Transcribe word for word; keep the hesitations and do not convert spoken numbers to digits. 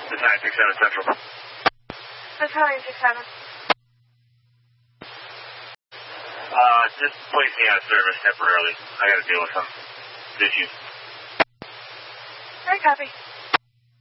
Battalion six seven Central. Battalion six seven. Uh, just place me out of service temporarily. I gotta deal with some issues. Very copy.